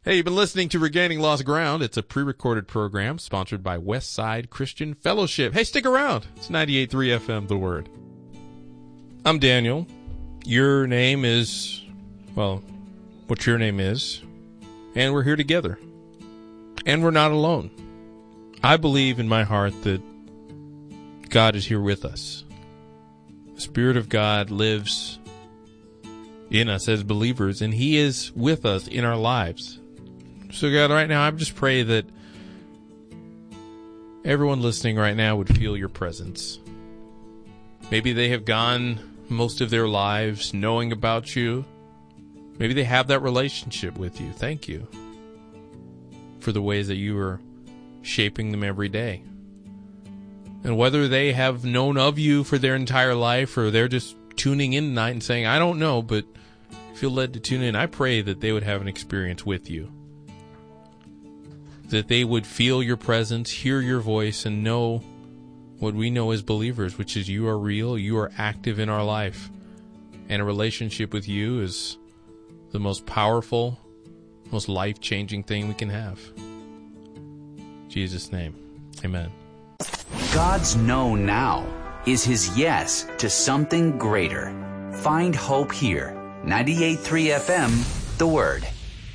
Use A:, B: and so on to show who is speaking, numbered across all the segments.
A: Hey, you've been listening to Regaining Lost Ground. It's a pre-recorded program sponsored by Westside Christian Fellowship. Hey, stick around. It's 98.3 FM, The Word. I'm Daniel. Your name is, well, what your name is. And we're here together. And we're not alone. I believe in my heart that God is here with us. The Spirit of God lives in us as believers, and He is with us in our lives. So God, right now, I just pray that everyone listening right now would feel your presence. Maybe they have gone most of their lives knowing about you. Maybe they have that relationship with you. Thank you for the ways that you are shaping them every day. And whether they have known of you for their entire life or they're just tuning in tonight and saying, I don't know, but feel led to tune in, I pray that they would have an experience with you. That they would feel your presence, hear your voice, and know what we know as believers, which is you are real, you are active in our life. And a relationship with you is the most powerful, most life-changing thing we can have. In Jesus' name, amen.
B: God's no now is His yes to something greater. Find hope here. 98.3 FM, The Word.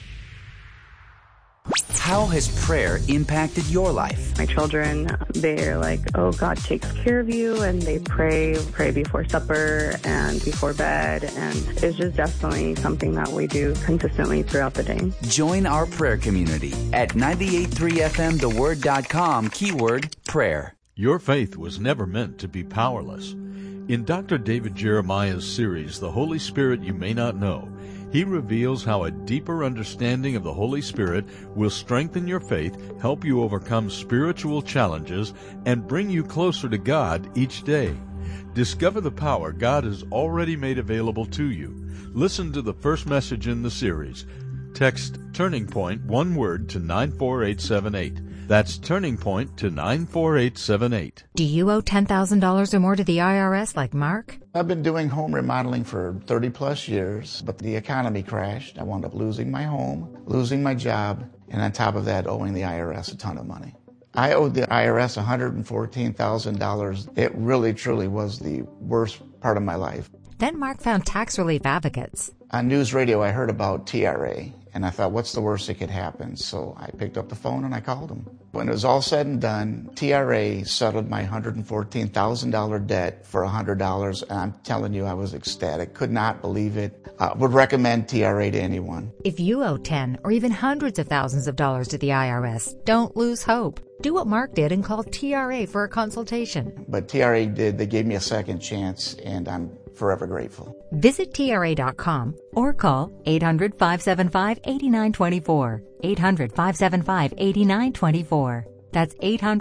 B: How has prayer impacted your life?
C: My children, they're like, oh, God takes care of you, and they pray before supper and before bed, and it's just definitely something that we do consistently throughout the day.
B: Join our prayer community at 98.3fmtheword.com, keyword prayer.
D: Your faith was never meant to be powerless. In Dr. David Jeremiah's series, The Holy Spirit You May Not Know, he reveals how a deeper understanding of the Holy Spirit will strengthen your faith, help you overcome spiritual challenges, and bring you closer to God each day. Discover the power God has already made available to you. Listen to the first message in the series. Text Turning Point, one word, to 94878. That's Turning Point to 94878.
E: Do you owe $10,000 or more to the IRS like Mark?
F: I've been doing home remodeling for 30 plus years, but the economy crashed. I wound up losing my home, losing my job, and on top of that, owing the IRS a ton of money. I owed the IRS $114,000. It really, truly was the worst part of my life.
E: Then Mark found tax relief advocates.
F: On news radio, I heard about TRA, and I thought, what's the worst that could happen? So I picked up the phone and I called them. When it was all said and done, TRA settled my $114,000 debt for $100, and I'm telling you, I was ecstatic. Could not believe it. Would recommend TRA to anyone.
E: If you owe 10 or even hundreds of thousands of dollars to the IRS, don't lose hope. Do what Mark did and call TRA for a consultation.
F: But TRA did. They gave me a second chance, and I'm forever grateful.
E: Visit TRA.com or call 800-575-8924. 800-575-8924. That's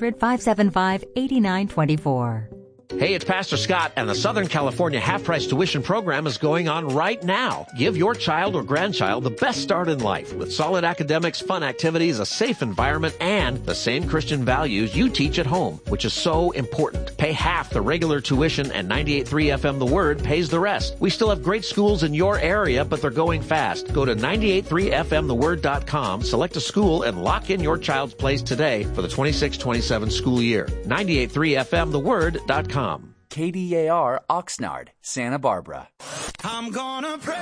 E: 800-575-8924.
G: Hey, it's Pastor Scott, and the Southern California half-price tuition program is going on right now. Give your child or grandchild the best start in life with solid academics, fun activities, a safe environment, and the same Christian values you teach at home, which is so important. Pay half the regular tuition, and 98.3 FM The Word pays the rest. We still have great schools in your area, but they're going fast. Go to 98.3fmtheword.com, select a school, and lock in your child's place today for the 26-27 school year. 98.3fmtheword.com.
B: KDAR Oxnard, Santa Barbara.
H: I'm gonna praise,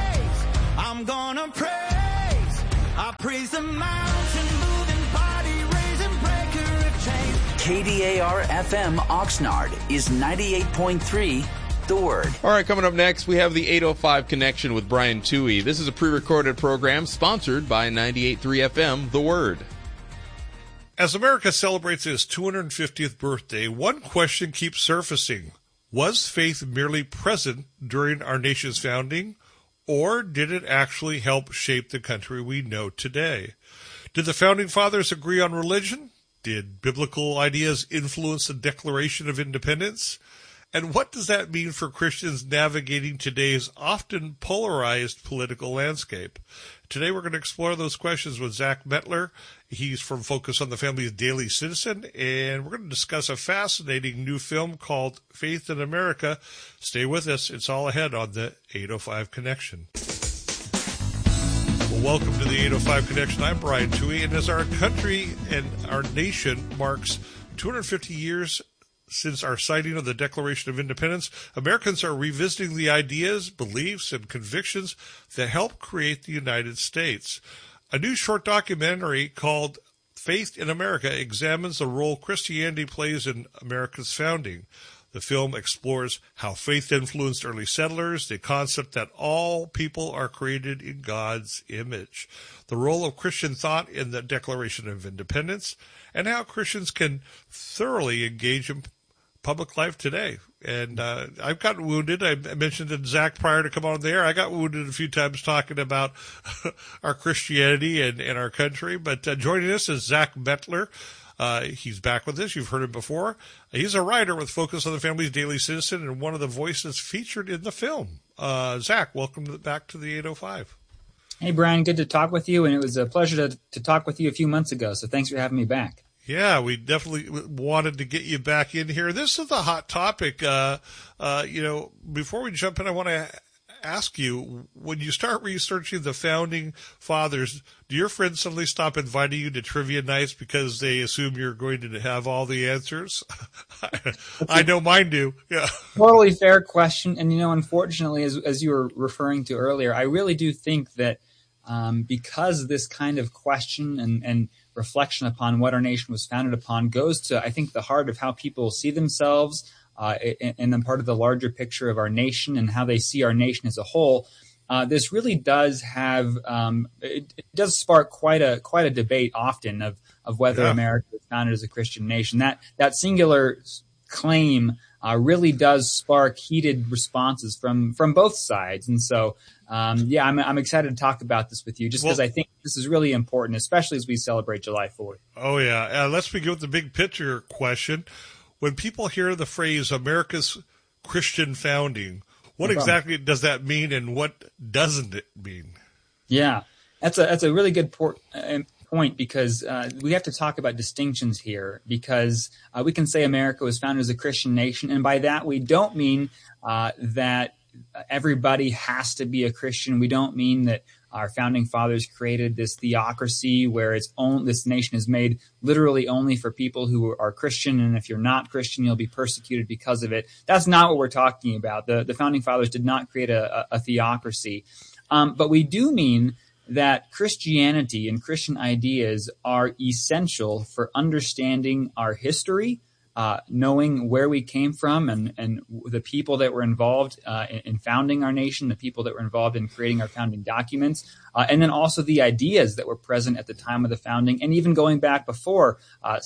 H: I praise the mountain moving, body raising, breaker of chains.
B: KDAR FM Oxnard is 98.3 The Word.
A: All right, coming up next, we have the 805 Connection with Brian Toohey. This is a pre-recorded program sponsored by 98.3 FM The Word.
I: As America celebrates its 250th birthday, one question keeps surfacing. Was faith merely present during our nation's founding, or did it actually help shape the country we know today? Did the Founding Fathers agree on religion? Did biblical ideas influence the Declaration of Independence? And what does that mean for Christians navigating today's often polarized political landscape? Today we're going to explore those questions with Zach Mettler. He's from Focus on the Family's Daily Citizen, and we're going to discuss a fascinating new film called Faith in America. Stay with us. It's all ahead on the 805 Connection. Welcome to the 805 Connection. I'm Brian Toohey, and as our country and our nation marks 250 years since our signing of the Declaration of Independence, Americans are revisiting the ideas, beliefs, and convictions that helped create the United States. A new short documentary called Faith in America examines the role Christianity plays in America's founding. The film explores how faith influenced early settlers, the concept that all people are created in God's image, the role of Christian thought in the Declaration of Independence, and how Christians can thoroughly engage in public life today. And I've gotten wounded. I mentioned to Zach prior to come on the air, I got wounded a few times talking about our Christianity and our country. But joining us is Zach Mettler. He's back with us. You've heard him before. He's a writer with Focus on the Family's Daily Citizen and one of the voices featured in the film. Zach, welcome back to the 805.
J: Hey, Brian, good to talk with you. And it was a pleasure to talk with you a few months ago. So thanks for having me back.
I: Yeah, we definitely wanted to get you back in here. This is a hot topic. Before we jump in, I want to ask you, when you start researching the founding fathers, do your friends suddenly stop inviting you to trivia nights because they assume you're going to have all the answers? I know mine do. Yeah.
J: Totally fair question. And, unfortunately, as you were referring to earlier, I really do think that because this kind of question and reflection upon what our nation was founded upon goes to, I think, the heart of how people see themselves and then part of the larger picture of our nation and how they see our nation as a whole. This really does have it does spark quite a debate often of whether America was founded as a Christian nation. That singular claim really does spark heated responses from both sides. And so, I'm excited to talk about this with you just because I think this is really important, especially as we celebrate July 4th.
I: Oh, yeah. Let's begin with the big picture question. When people hear the phrase America's Christian founding, what exactly does that mean and what doesn't it mean?
J: Yeah, that's a really good point because we have to talk about distinctions here because we can say America was founded as a Christian nation, and by that we don't mean that everybody has to be a Christian. We don't mean that our founding fathers created this theocracy where this nation is made literally only for people who are Christian, and if you're not Christian, you'll be persecuted because of it. That's not what we're talking about. The founding fathers did not create a theocracy. But we do mean that Christianity and Christian ideas are essential for understanding our history, knowing where we came from and the people that were involved in founding our nation, the people that were involved in creating our founding documents, and then also the ideas that were present at the time of the founding and even going back before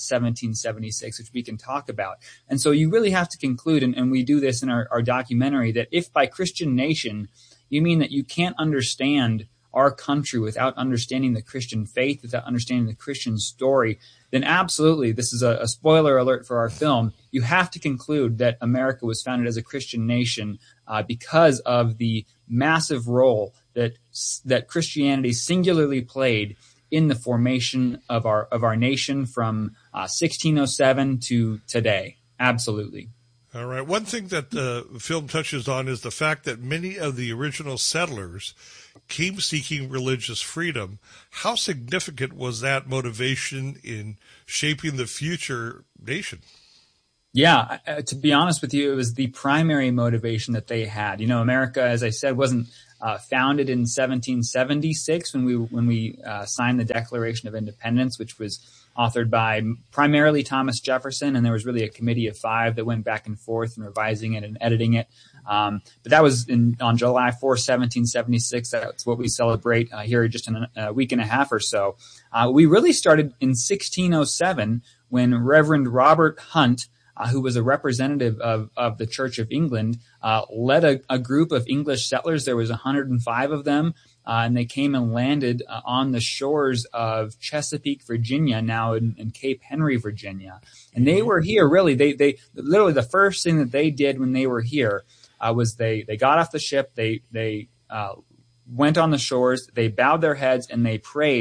J: 1776, which we can talk about. And so you really have to conclude, and we do this in our documentary, that if by Christian nation you mean that you can't understand our country without understanding the Christian faith, without understanding the Christian story, then absolutely, this is a spoiler alert for our film, you have to conclude that America was founded as a Christian nation because of the massive role that Christianity singularly played in the formation of our nation from 1607 to today. Absolutely.
I: All right. One thing that the film touches on is the fact that many of the original settlers came seeking religious freedom. How significant was that motivation in shaping the future nation?
J: Yeah, to be honest with you, it was the primary motivation that they had. America, as I said, wasn't founded in 1776 when we signed the Declaration of Independence, which was authored by primarily Thomas Jefferson, and there was really a committee of 5 that went back and forth and revising it and editing it. But that was on July 4, 1776. That's what we celebrate here just in a week and a half or so. We really started in 1607 when Reverend Robert Hunt, who was a representative of the Church of England, led a group of English settlers. There was 105 of them, and they came and landed on the shores of Chesapeake, Virginia, now in Cape Henry, Virginia. And they were here, really, they literally the first thing that they did when they were here was they got off the ship, they went on the shores, they bowed their heads, and they prayed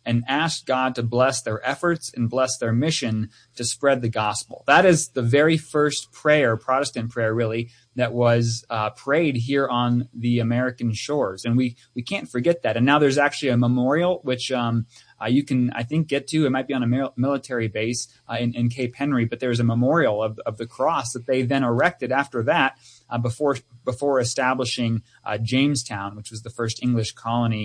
J: and asked God to bless their efforts and bless their mission to spread the gospel. That is the very first prayer, Protestant prayer really, that was prayed here on the American shores. And we can't forget that. And now there's actually a memorial, which you can, I think, get to. It might be on a military base in Cape Henry, but there's a memorial of the cross that they then erected after that before establishing Jamestown, which was the first English colony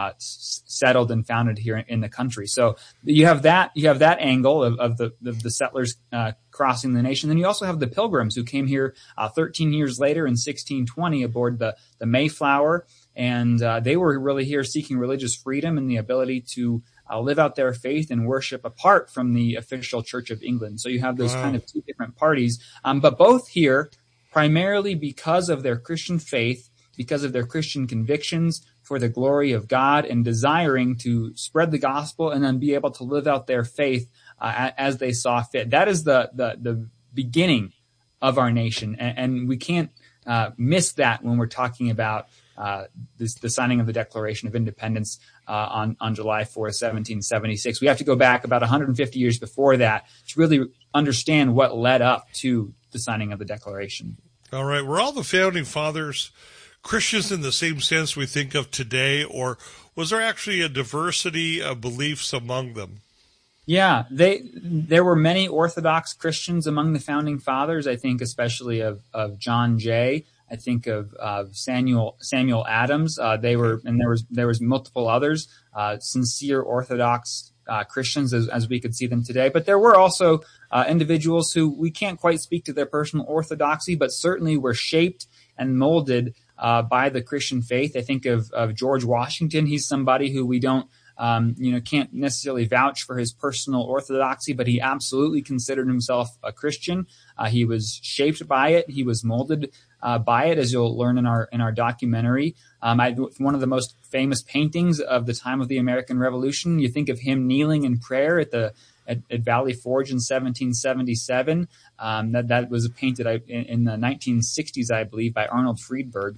J: settled and founded here in the country. So you have that angle of the settlers crossing the nation. Then you also have the Pilgrims who came here 13 years later in 1620 aboard the Mayflower, and they were really here seeking religious freedom and the ability to live out their faith and worship apart from the official Church of England. So you have those kind of two different parties, but both here primarily because of their Christian faith, because of their Christian convictions for the glory of God, and desiring to spread the gospel and then be able to live out their faith as they saw fit. That is the beginning of our nation, and we can't miss that when we're talking about the signing of the Declaration of Independence on July 4th, 1776. We have to go back about 150 years before that to really understand what led up to the signing of the Declaration.
I: All right. Were all the founding fathers Christians in the same sense we think of today, or was there actually a diversity of beliefs among them?
J: Yeah, there were many Orthodox Christians among the founding fathers. I think especially of John Jay. I think of Samuel Adams. There was multiple others, sincere Orthodox Christians as we could see them today. But there were also individuals who we can't quite speak to their personal orthodoxy, but certainly were shaped and molded by the Christian faith. I think of George Washington. He's somebody who we don't can't necessarily vouch for his personal orthodoxy, but he absolutely considered himself a Christian. He was shaped by it. He was molded by it, as you'll learn in our documentary. One of the most famous paintings of the time of the American Revolution. You think of him kneeling in prayer at Valley Forge in 1777. That was painted in the 1960s, I believe, by Arnold Friedberg.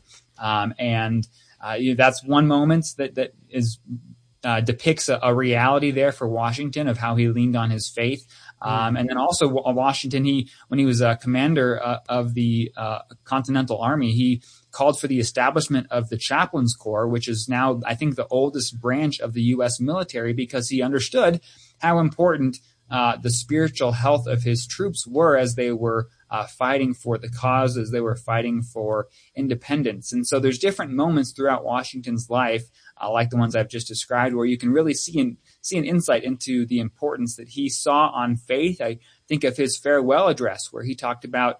J: That's one moment that is depicts a reality there for Washington of how he leaned on his faith. And then also Washington, when he was a commander of the Continental Army, he called for the establishment of the Chaplains Corps, which is now, I think, the oldest branch of the U.S. military, because he understood how important the spiritual health of his troops were as they were fighting for the cause, as they were fighting for independence. And so there's different moments throughout Washington's life, like the ones I've just described, where you can really see an insight into the importance that he saw on faith. I think of his farewell address, where he talked about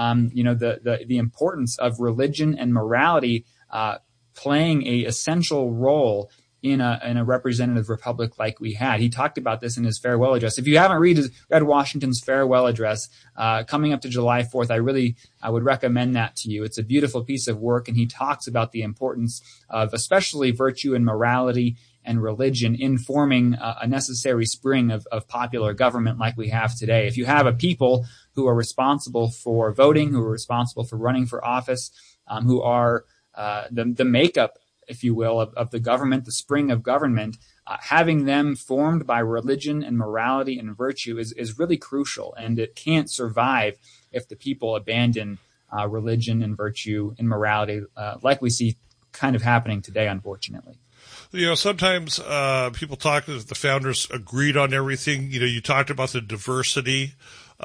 J: the importance of religion and morality playing a essential role in a representative republic like we had. He talked about this in his farewell address. If you haven't read Washington's farewell address coming up to July 4th, I would recommend that to you. It's a beautiful piece of work, and he talks about the importance of especially virtue and morality and religion in forming a necessary spring of popular government like we have today. If you have a people who are responsible for voting, who are responsible for running for office, who are the makeup, if you will, of the government, the spring of government, having them formed by religion and morality and virtue is really crucial, and it can't survive if the people abandon religion and virtue and morality, like we see kind of happening today, unfortunately.
I: Sometimes people talk that the founders agreed on everything. You talked about the diversity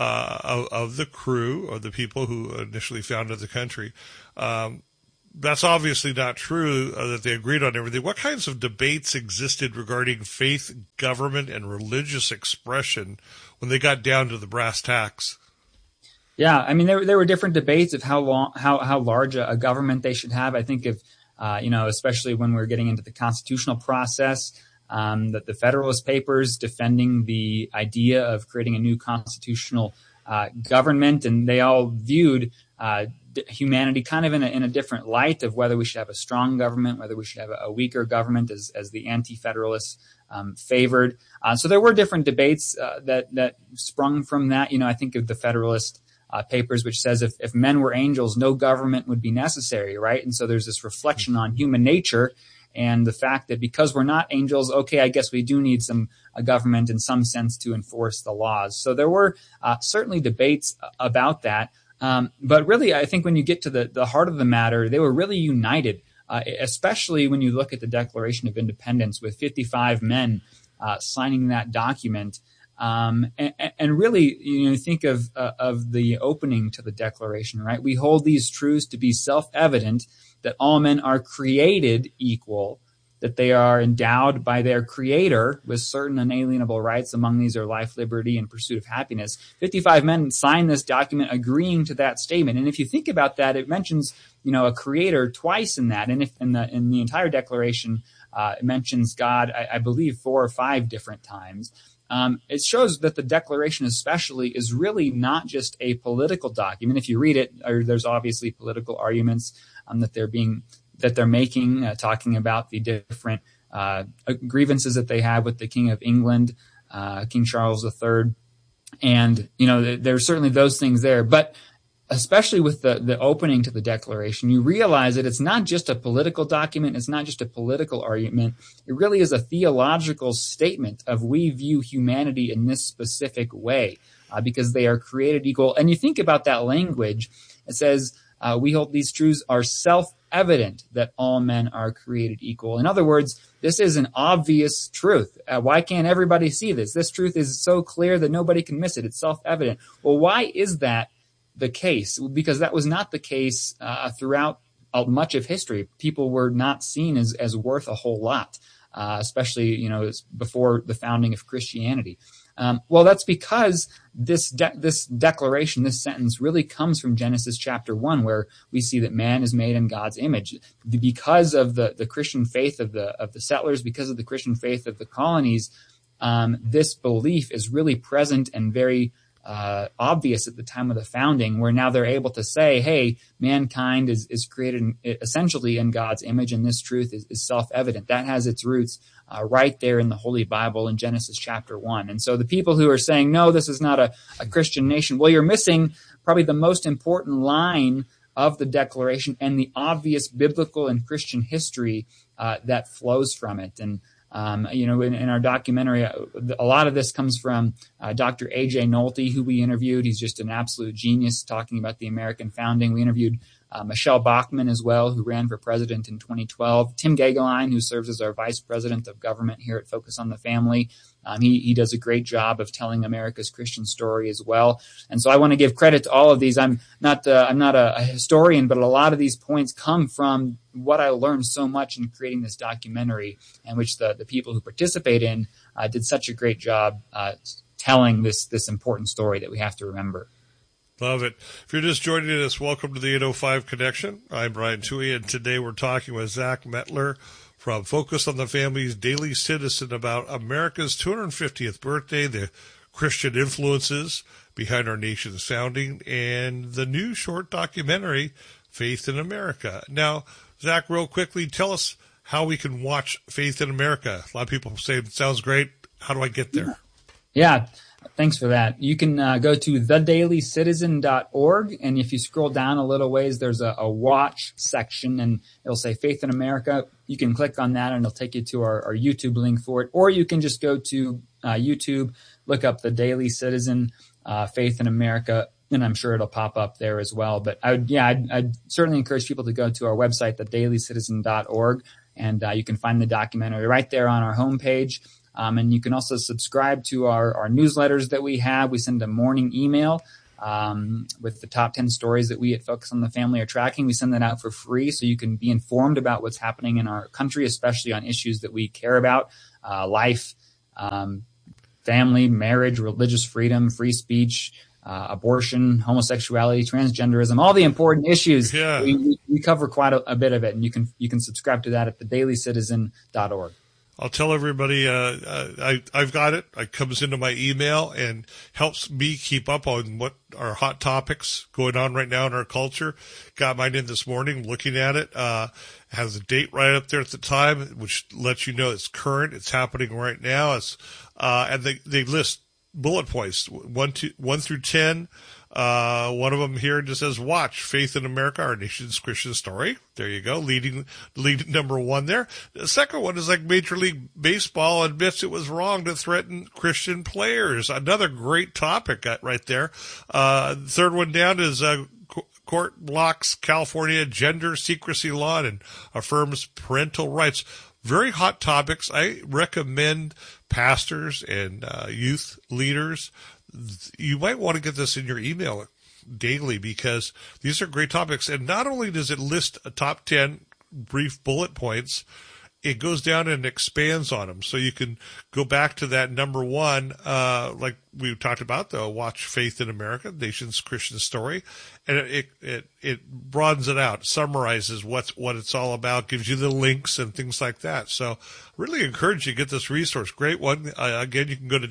I: of the crew, or the people who initially founded the country. That's obviously not true, that they agreed on everything. What kinds of debates existed regarding faith, government, and religious expression when they got down to the brass tacks?
J: Yeah, I mean, there were different debates of how large a government they should have. I think of, especially when we're getting into the constitutional process, that the Federalist Papers defending the idea of creating a new constitutional government, and they all viewed humanity kind of in a different light of whether we should have a strong government, whether we should have a weaker government, as the anti-federalists favored. So there were different debates that sprung from that. I think of the Federalist Papers, which says if men were angels, no government would be necessary, right? And so there's this reflection on human nature and the fact that because we're not angels, okay, I guess we do need a government in some sense to enforce the laws. So there were certainly debates about that. But really, I think when you get to the heart of the matter, they were really united, especially when you look at the Declaration of Independence with 55 men signing that document. And really, think of the opening to the Declaration, right? We hold these truths to be self-evident, that all men are created equal, that they are endowed by their Creator with certain unalienable rights. Among these are life, liberty, and pursuit of happiness. 55 men signed this document agreeing to that statement. And if you think about that, it mentions, a Creator twice in that. And if in the entire Declaration, it mentions God, I believe 4 or 5 different times. It shows that the Declaration especially is really not just a political document. If you read it, there's obviously political arguments that they're making, talking about the different grievances that they have with the King of England, King Charles III. And, there's certainly those things there. But especially with the opening to the Declaration, you realize that it's not just a political document. It's not just a political argument. It really is a theological statement of we view humanity in this specific way because they are created equal. And you think about that language. It says, we hold these truths are self-evident that all men are created equal. In other words, this is an obvious truth. Why can't everybody see this? This truth is so clear that nobody can miss it. It's self-evident. Well, why is that the case? Because that was not the case throughout much of history. People were not seen as worth a whole lot, especially before the founding of Christianity. Well, that's because this declaration, this sentence really comes from Genesis chapter 1, where we see that man is made in God's image. Because of the Christian faith of the settlers, because of the Christian faith of the colonies, this belief is really present and very obvious at the time of the founding, where now they're able to say, hey, mankind is created essentially in God's image, and this truth is self-evident. That has its roots right there in the Holy Bible in Genesis chapter 1. And so the people who are saying, no, this is not a Christian nation, well, you're missing probably the most important line of the Declaration and the obvious biblical and Christian history that flows from it. And in our documentary, a lot of this comes from Dr. A.J. Nolte, who we interviewed. He's just an absolute genius talking about the American founding. We interviewed Michelle Bachmann as well, who ran for president in 2012. Tim Gagelein, who serves as our vice president of government here at Focus on the Family. He does a great job of telling America's Christian story as well. And so I want to give credit to all of these. I'm not a historian, but a lot of these points come from what I learned so much in creating this documentary, and which the people who participate in did such a great job telling this important story that we have to remember.
I: Love it. If you're just joining us, welcome to the 805 Connection. I'm Brian Toohey, and today we're talking with Zach Mettler from Focus on the Family's Daily Citizen about America's 250th birthday, the Christian influences behind our nation's founding, and the new short documentary, Faith in America. Now, Zach, real quickly, tell us how we can watch Faith in America. A lot of people say it sounds great. How do I get there?
J: Yeah. Thanks for that. You can go to thedailycitizen.org, and if you scroll down a little ways, there's a watch section, and it'll say Faith in America. You can click on that, and it'll take you to our YouTube link for it. Or you can just go to YouTube, look up The Daily Citizen, Faith in America, and I'm sure it'll pop up there as well. But I'd certainly encourage people to go to our website, thedailycitizen.org, and you can find the documentary right there on our homepage. And you can also subscribe to our newsletters that we have. We send a morning email with the top 10 stories that we at Focus on the Family are tracking. We send that out for free so you can be informed about what's happening in our country, especially on issues that we care about, life, family, marriage, religious freedom, free speech, abortion, homosexuality, transgenderism, all the important issues.
I: Yeah.
J: We cover quite a bit of it, and you can subscribe to that at thedailycitizen.org.
I: I'll tell everybody I've got it. It comes into my email and helps me keep up on what are hot topics going on right now in our culture. Got mine in this morning, looking at it. Has a date right up there at the time, which lets you know it's current. It's happening right now. And they list bullet points, 1 through 10. One of them here just says, watch Faith in America, Our Nation's Christian Story. There you go. Leading number one there. The second one is like Major League Baseball admits it was wrong to threaten Christian players. Another great topic right there. Third one down is, court blocks California gender secrecy law and affirms parental rights. Very hot topics. I recommend pastors and youth leaders, you might want to get this in your email daily, because these are great topics. And not only does it list a top 10 brief bullet points, it goes down and expands on them. So you can go back to that number one, like we talked about, though, watch Faith in America, Nation's Christian Story. And it broadens it out, summarizes what it's all about, gives you the links and things like that. So really encourage you to get this resource. Great one. Again, you can go to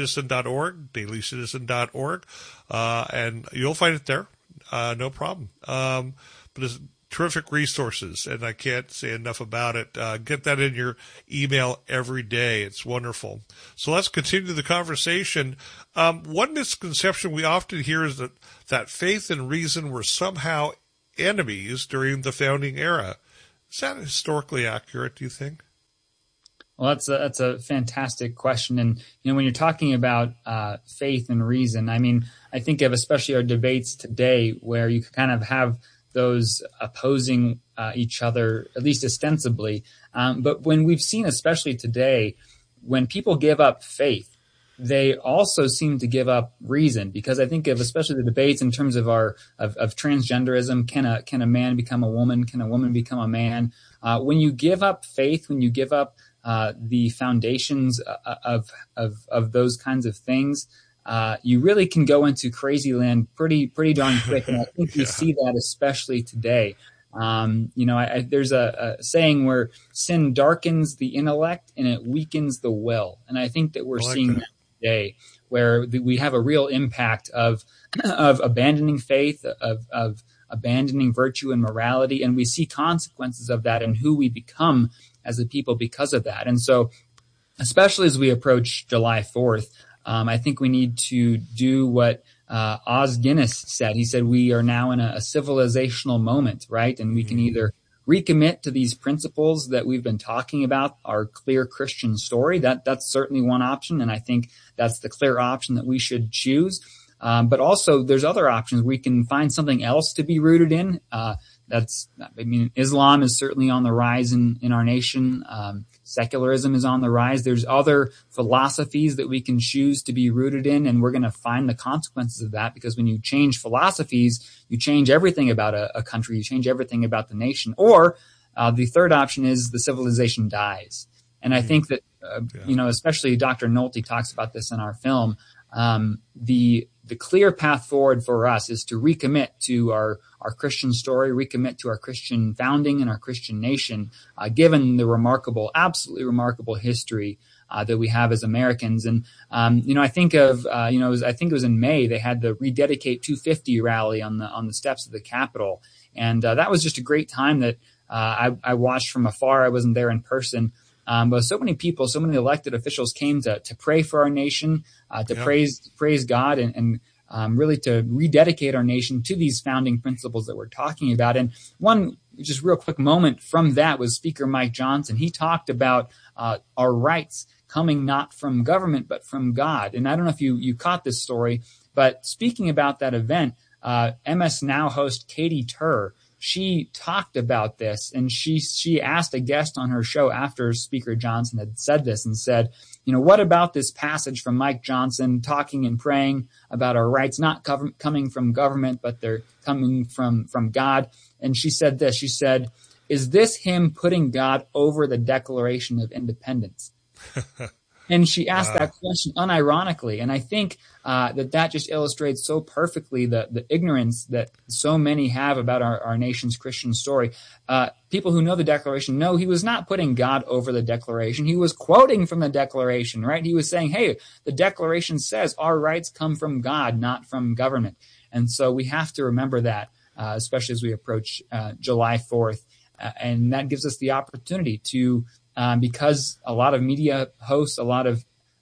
I: dailycitizen.org, and you'll find it there. No problem. But it's terrific resources, and I can't say enough about it. Get that in your email every day. It's wonderful. So let's continue the conversation. One misconception we often hear is that faith and reason were somehow enemies during the founding era. Is that historically accurate, do you think?
J: Well, that's a fantastic question. And, when you're talking about faith and reason, I mean, I think of especially our debates today where you kind of have those opposing each other, at least ostensibly. But when we've seen, especially today, when people give up faith, they also seem to give up reason, because I think of especially the debates in terms of of transgenderism. Can a man become a woman? Can a woman become a man? When you give up faith, when you give up the foundations of those kinds of things, you really can go into crazy land pretty darn quick. And I think we see that especially today. There's a saying where sin darkens the intellect and it weakens the will. And I think that we're seeing that today, where we have a real impact of abandoning faith, of abandoning virtue and morality. And we see consequences of that and who we become as a people because of that. And so, especially as we approach July 4th, I think we need to do what Os Guinness said. He said we are now in a civilizational moment, right? And we can either recommit to these principles that we've been talking about, our clear Christian story. That's certainly one option, and I think that's the clear option that we should choose. But also, there's other options. We can find something else to be rooted in. Islam is certainly on the rise in our nation. Secularism is on the rise. There's other philosophies that we can choose to be rooted in, and we're going to find the consequences of that, because when you change philosophies, you change everything about a country, you change everything about the nation. Or the third option is the civilization dies. And I think that, especially Dr. Nolte talks about this in our film, the clear path forward for us is to recommit to our Christian story, recommit to our Christian founding and our Christian nation, given the absolutely remarkable history that we have as Americans. And, I think of, I think it was in May, they had the Rededicate 250 rally on the steps of the Capitol. And that was just a great time that I watched from afar. I wasn't there in person. But so many people, so many elected officials came to pray for our nation, to praise God and really to rededicate our nation to these founding principles that we're talking about. And one just real quick moment from that was Speaker Mike Johnson. He talked about our rights coming not from government, but from God. And I don't know if you caught this story, but speaking about that event, MS Now host Katie Tur, she talked about this, and she asked a guest on her show after Speaker Johnson had said this and said, what about this passage from Mike Johnson talking and praying about our rights not coming from government, but they're coming from God? And she said this, she said, is this him putting God over the Declaration of Independence? And she asked that question unironically. And I think that just illustrates so perfectly the ignorance that so many have about our nation's Christian story. People who know the Declaration know he was not putting God over the Declaration. He was quoting from the Declaration, right? He was saying, hey, the Declaration says our rights come from God, not from government. And so we have to remember that, especially as we approach July 4th. And that gives us the opportunity to because a lot of media hosts, a lot of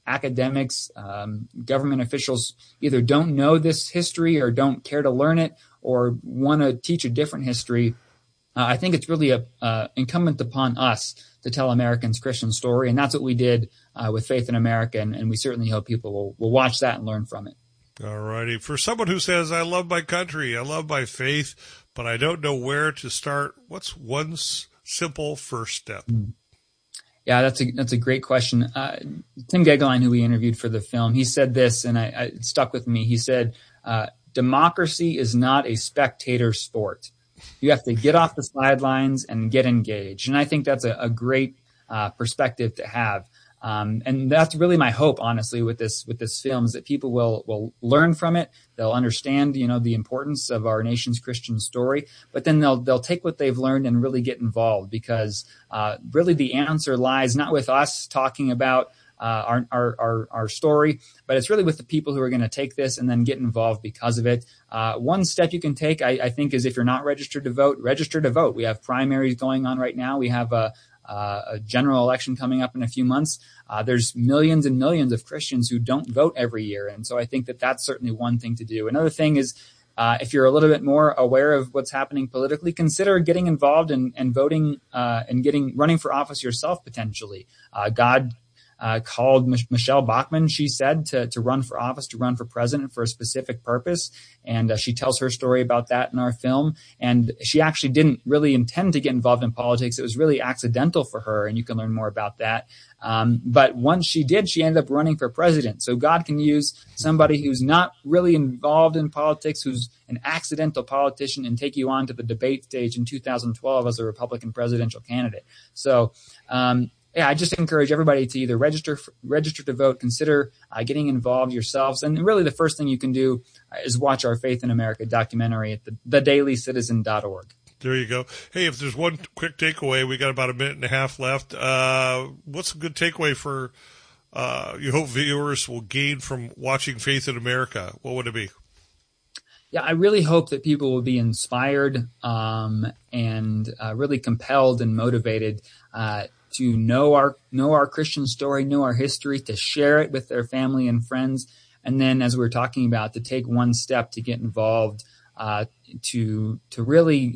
J: academics, government officials either don't know this history or don't care to learn it or want to teach a different history, I think it's really incumbent upon us to tell Americans' Christian story. And that's what we did with Faith in America. And we certainly hope people will watch that and learn from it.
I: All righty. For someone who says, I love my country, I love my faith, but I don't know where to start, what's one simple first step?
J: Yeah, that's a great question. Tim Gegelein, who we interviewed for the film, he said this, and it stuck with me. He said, democracy is not a spectator sport. You have to get off the sidelines and get engaged. And I think that's a great perspective to have. And that's really my hope, honestly, with this film, is that people will learn from it. They'll understand, the importance of our nation's Christian story, but then they'll take what they've learned and really get involved, because really the answer lies not with us talking about our story, but it's really with the people who are going to take this and then get involved because of it. One step you can take, I think, is if you're not registered to vote, register to vote. We have primaries going on right now. We have a general election coming up in a few months. There's millions and millions of Christians who don't vote every year. And so I think that that's certainly one thing to do. Another thing is, if you're a little bit more aware of what's happening politically, consider getting involved and voting and running for office yourself, potentially. God called Michelle Bachmann, she said, to run for office, to run for president for a specific purpose. And she tells her story about that in our film. And she actually didn't really intend to get involved in politics. It was really accidental for her, and you can learn more about that. But once she did, she ended up running for president. So God can use somebody who's not really involved in politics, who's an accidental politician, and take you on to the debate stage in 2012 as a Republican presidential candidate. So, I just encourage everybody to either register to vote, consider getting involved yourselves. And really the first thing you can do is watch our Faith in America documentary at thedailycitizen.org.
I: There you go. Hey, if there's one quick takeaway, we got about a minute and a half left. What's a good takeaway for you hope viewers will gain from watching Faith in America? What would it be?
J: Yeah, I really hope that people will be inspired and really compelled and motivated to know our Christian story, know our history, to share it with their family and friends, and then, as we were talking about, to take one step to get involved, to really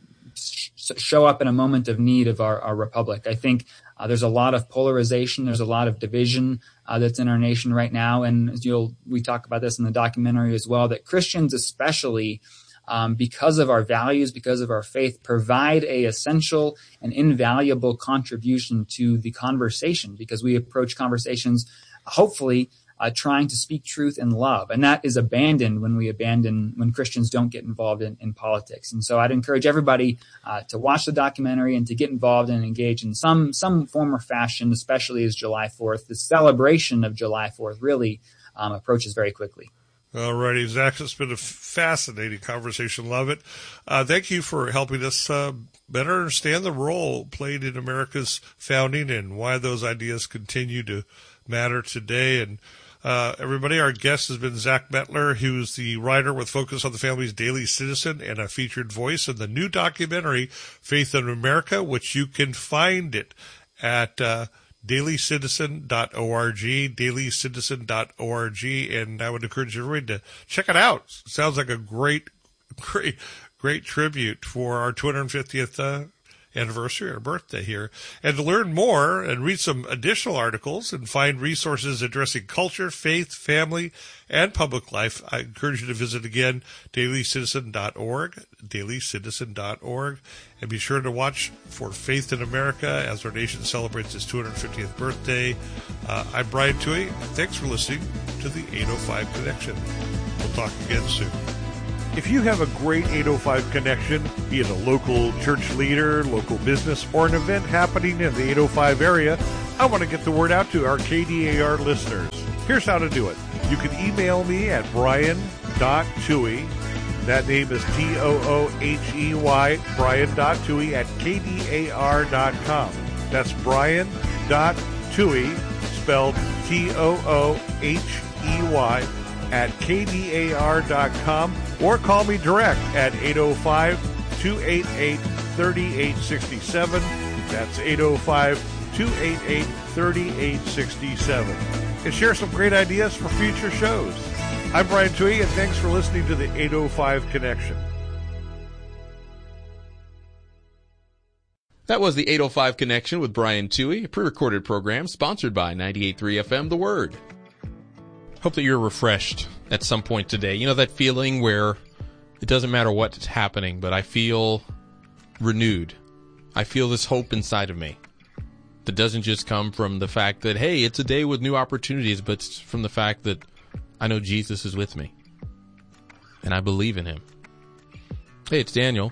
J: show up in a moment of need of our republic. I think there's a lot of polarization, there's a lot of division that's in our nation right now, and we talk about this in the documentary as well, that Christians especially, because of our values, because of our faith, provide a essential and invaluable contribution to the conversation, because we approach conversations, hopefully, trying to speak truth in love. And that is abandoned when Christians don't get involved in politics. And so I'd encourage everybody to watch the documentary and to get involved and engage in some form or fashion, especially as July 4th, the celebration of July 4th really approaches very quickly.
I: All righty, Zach, it's been a fascinating conversation. Love it. Thank you for helping us better understand the role played in America's founding and why those ideas continue to matter today. And everybody, our guest has been Zach Mettler, who's the writer with Focus on the Family's Daily Citizen and a featured voice in the new documentary, Faith in America, which you can find it at dailycitizen.org, dailycitizen.org, and I would encourage everybody to check it out. It sounds like a great tribute for our 250th anniversary or birthday here. And to learn more and read some additional articles and find resources addressing culture, faith, family, and public life, I encourage you to visit again dailycitizen.org, dailycitizen.org, and be sure to watch for Faith in America as our nation celebrates its 250th birthday. I'm Brian Tuohy. Thanks for listening to the 805 Connection. We'll talk again soon. If you have a great 805 connection, be it a local church leader, local business, or an event happening in the 805 area, I want to get the word out to our KDAR listeners. Here's how to do it. You can email me at brian.tuohy. That name is Toohey, brian.tuohy at kdar.com. That's brian.tuohy, spelled Toohey, at kdar.com, or call me direct at 805-288-3867. That's 805-288-3867. 288-3867 and share some great ideas for future shows. I'm Brian Tui, and thanks for listening to the 805 Connection.
A: That was the 805 Connection with Brian Tui, a pre-recorded program sponsored by 98.3 FM The Word. Hope that you're refreshed at some point today. You know that feeling where it doesn't matter what's happening, but I feel renewed. I feel this hope inside of me that doesn't just come from the fact that, hey, it's a day with new opportunities, but it's from the fact that I know Jesus is with me and I believe in him. Hey, it's Daniel.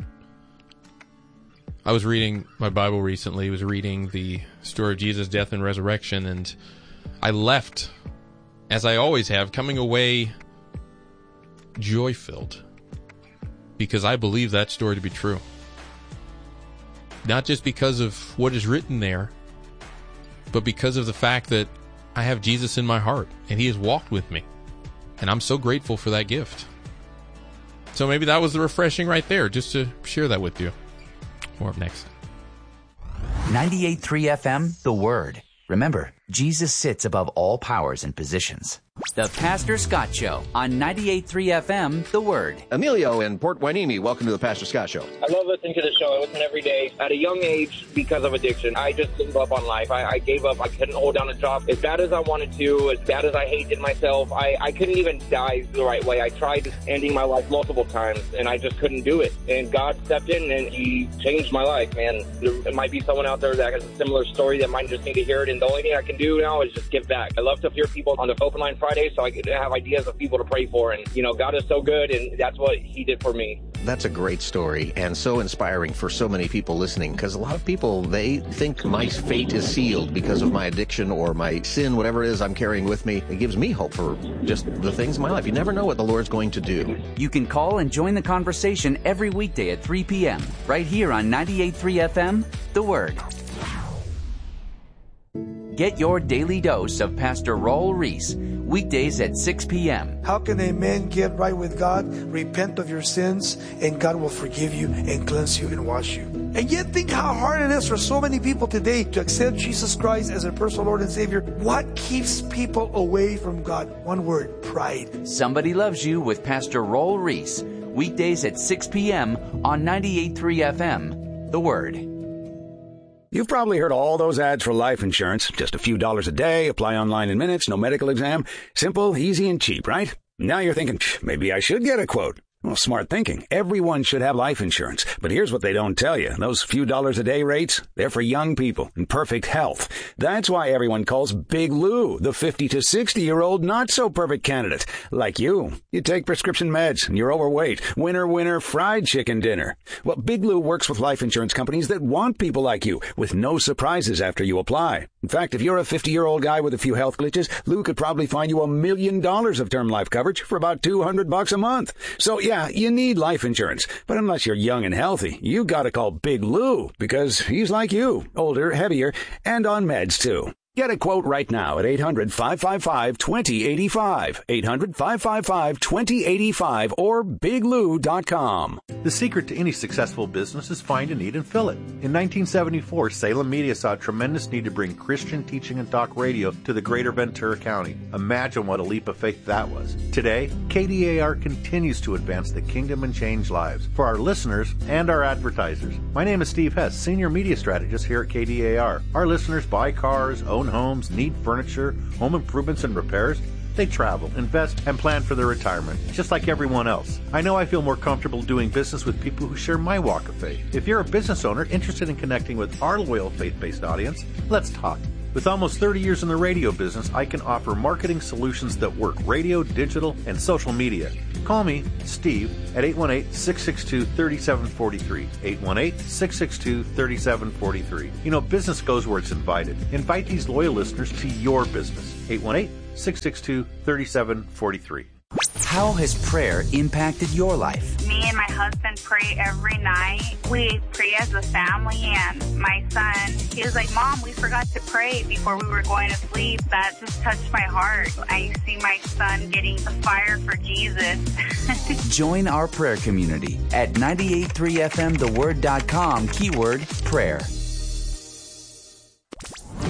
A: I was reading my Bible recently. I was reading the story of Jesus' death and resurrection, and I left, as I always have, coming away joy-filled because I believe that story to be true. Not just because of what is written there, but because of the fact that I have Jesus in my heart, and he has walked with me, and I'm so grateful for that gift. So maybe that was the refreshing right there, just to share that with you. More up next.
B: 98.3 FM, The Word. Remember, Jesus sits above all powers and positions. The Pastor Scott Show on 98.3 FM, The Word.
G: Emilio in Port Hueneme, welcome to the Pastor Scott Show.
K: I love listening to the show. I listen every day. At a young age, because of addiction, I just gave up on life. I gave up. I couldn't hold down a job as bad as I wanted to, as bad as I hated myself. I couldn't even die the right way. I tried ending my life multiple times, and I just couldn't do it. And God stepped in, and he changed my life, man. There might be someone out there that has a similar story that might just need to hear it, and the only thing I can do now is just give back. I love to hear people on the Open Line Friday, so I can have ideas of people to pray for. And, you know, God is so good, and that's what he did for me.
G: That's a great story and so inspiring for so many people listening, because a lot of people, they think my fate is sealed because of my addiction or my sin, whatever it is I'm carrying with me. It gives me hope for just the things in my life. You never know what the Lord's going to do.
B: You can call and join the conversation every weekday at 3 p.m. right here on 98.3 FM, The Word. Get your daily dose of Pastor Raul Reese, weekdays at 6 p.m.
L: How can a man get right with God? Repent of your sins, and God will forgive you and cleanse you and wash you. And yet think how hard it is for so many people today to accept Jesus Christ as their personal Lord and Savior. What keeps people away from God? One word: pride.
B: Somebody Loves You with Pastor Raul Reese, weekdays at 6 p.m. on 98.3 FM, The Word.
M: You've probably heard all those ads for life insurance. Just a few dollars a day, apply online in minutes, no medical exam. Simple, easy, and cheap, right? Now you're thinking, maybe I should get a quote. Well, smart thinking. Everyone should have life insurance. But here's what they don't tell you. Those few dollars a day rates, they're for young people in perfect health. That's why everyone calls Big Lou the 50 to 60-year-old not-so-perfect candidate. Like you. You take prescription meds and you're overweight. Winner, winner, fried chicken dinner. Well, Big Lou works with life insurance companies that want people like you with no surprises after you apply. In fact, if you're a 50-year-old guy with a few health glitches, Lou could probably find you $1 million of term life coverage for about $200 a month. So, yeah, you need life insurance. But unless you're young and healthy, you gotta call Big Lou, because he's like you, older, heavier, and on meds, too. Get a quote right now at 800-555-2085, 800-555-2085, or biglou.com.
N: The secret to any successful business is find a need and fill it. In 1974, Salem Media saw a tremendous need to bring Christian teaching and talk radio to the greater Ventura County. Imagine what a leap of faith that was. Today, KDAR continues to advance the kingdom and change lives for our listeners and our advertisers. My name is Steve Hess, Senior Media Strategist here at KDAR. Our listeners buy cars, own homes, need furniture, home improvements and repairs. They travel, invest, and plan for their retirement, just like everyone else. I know I feel more comfortable doing business with people who share my walk of faith. If you're a business owner interested in connecting with our loyal faith-based audience, let's talk. With almost 30 years in the radio business, I can offer marketing solutions that work radio, digital, and social media. Call me, Steve, at 818-662-3743. 818-662-3743. You know, business goes where it's invited. Invite these loyal listeners to your business. 818-662-3743.
B: How has prayer impacted your life?
O: Me and my husband pray every night. We pray as a family, and my son, he was like, Mom, we forgot to pray before we were going to sleep. That just touched my heart. I see my son getting a fire for Jesus.
B: Join our prayer community at 98.3fmtheword.com, keyword prayer.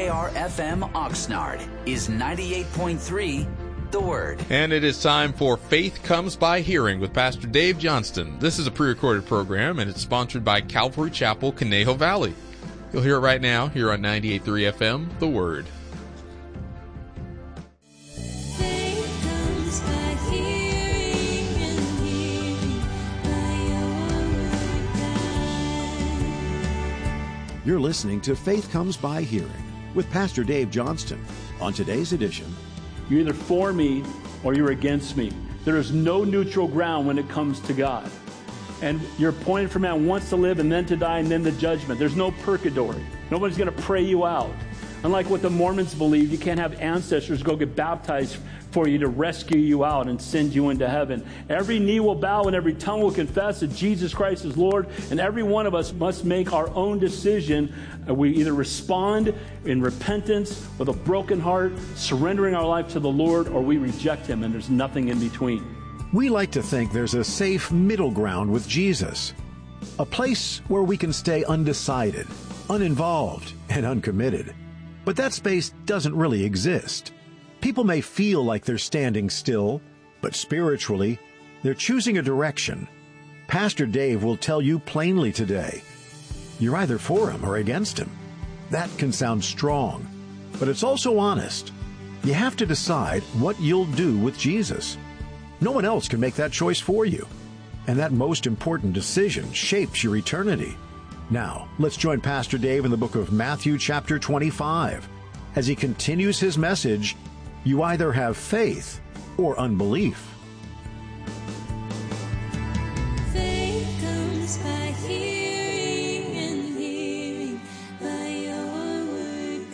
B: WJR-FM Oxnard is 98.3 The Word.
A: And it is time for Faith Comes by Hearing with Pastor Dave Johnston. This is a pre-recorded program, and it's sponsored by Calvary Chapel, Conejo Valley. You'll hear it right now here on 98.3 FM, The Word.
P: You're listening to Faith Comes by Hearing with Pastor Dave Johnston. On today's edition,
Q: you're either for me or you're against me. There is no neutral ground when it comes to God. And you're appointed for man once to live and then to die and then the judgment. There's no purgatory. Nobody's going to pray you out. Unlike what the Mormons believe, you can't have ancestors go get baptized for you to rescue you out and send you into heaven. Every knee will bow and every tongue will confess that Jesus Christ is Lord, and every one of us must make our own decision. We either respond in repentance with a broken heart, surrendering our life to the Lord, or we reject Him, and there's nothing in between.
P: We like to think there's a safe middle ground with Jesus, a place where we can stay undecided, uninvolved, and uncommitted. But that space doesn't really exist. People may feel like they're standing still, but spiritually, they're choosing a direction. Pastor Dave will tell you plainly today, you're either for Him or against Him. That can sound strong, but it's also honest. You have to decide what you'll do with Jesus. No one else can make that choice for you. And that most important decision shapes your eternity. Now, let's join Pastor Dave in the book of Matthew chapter 25 as he continues his message, you either have faith or unbelief.
H: Faith comes by hearing, and hearing by your word,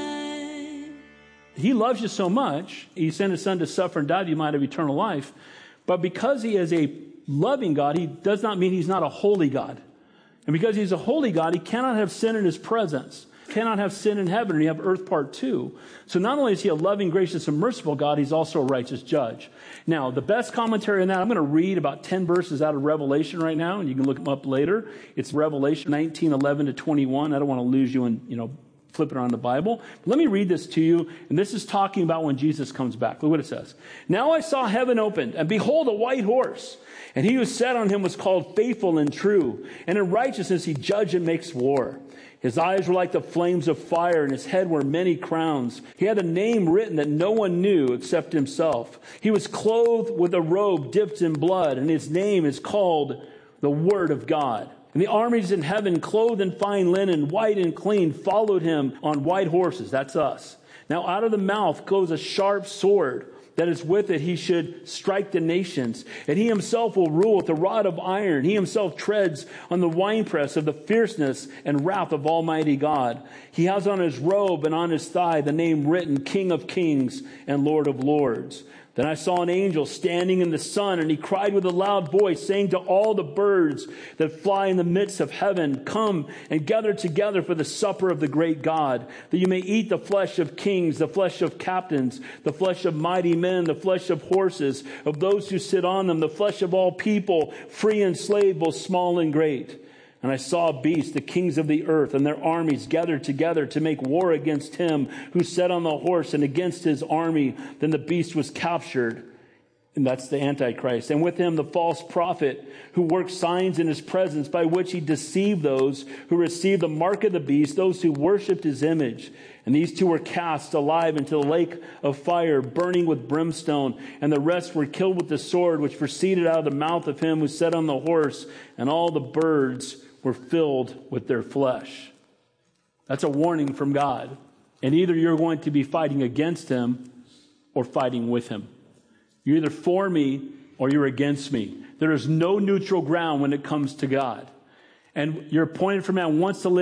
H: God.
Q: He loves you so much, He sent His Son to suffer and die that you might have eternal life. But because He is a loving God, He does not mean He's not a holy God. And because He's a holy God, He cannot have sin in His presence. Cannot have sin in heaven, and you have earth part 2. So not only is He a loving, gracious, and merciful God, He's also a righteous judge. Now, the best commentary on that, I'm going to read about 10 verses out of Revelation right now, and you can look them up later. It's Revelation 19:11 to 21. I don't want to lose you in, flipping around the Bible. But let me read this to you, and this is talking about when Jesus comes back. Look what it says. Now I saw heaven opened, and behold, a white horse. And he who sat on him was called Faithful and True. And in righteousness he judges and makes war. His eyes were like the flames of fire, and his head were many crowns. He had a name written that no one knew except himself. He was clothed with a robe dipped in blood, and his name is called the Word of God. And the armies in heaven, clothed in fine linen, white and clean, followed him on white horses. That's us. Now out of the mouth goes a sharp sword, that is with it he should strike the nations. And he himself will rule with a rod of iron. He himself treads on the winepress of the fierceness and wrath of Almighty God. He has on his robe and on his thigh the name written, King of Kings and Lord of Lords. Then I saw an angel standing in the sun, and he cried with a loud voice, saying to all the birds that fly in the midst of heaven, come and gather together for the supper of the great God, that you may eat the flesh of kings, the flesh of captains, the flesh of mighty men, the flesh of horses, of those who sit on them, the flesh of all people, free and slave, both small and great. And I saw a beast, the kings of the earth, and their armies gathered together to make war against him who sat on the horse and against his army. Then the beast was captured, and that's the Antichrist. And with him the false prophet who worked signs in his presence by which he deceived those who received the mark of the beast, those who worshipped his image. And these two were cast alive into the lake of fire, burning with brimstone. And the rest were killed with the sword which proceeded out of the mouth of him who sat on the horse. And all the birds were filled with their flesh. That's a warning from God. And either you're going to be fighting against him or fighting with him. You're either for me or you're against me. There is no neutral ground when it comes to God. And you're appointed for man once to live